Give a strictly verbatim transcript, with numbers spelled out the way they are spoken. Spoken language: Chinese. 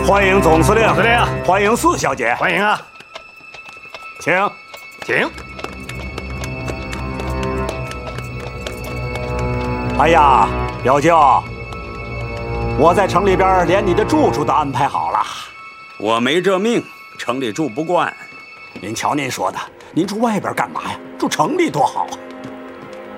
欢迎总司令， 司令， 欢迎四小姐， 欢迎啊， 请， 请。 哎呀，表舅，我在城里边连你的住处都安排好了。 我没这命，城里住不惯。 您瞧您说的，您住外边干嘛呀？住城里多好啊！